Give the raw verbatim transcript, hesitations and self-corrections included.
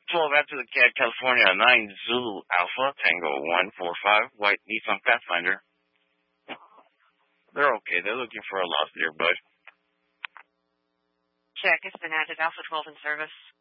twelve after the cat, California, nine Zulu Alpha, Tango one four five, white Nissan Pathfinder. They're okay. They're looking for a lost earbud. Check. It's been added. Alpha twelve in service.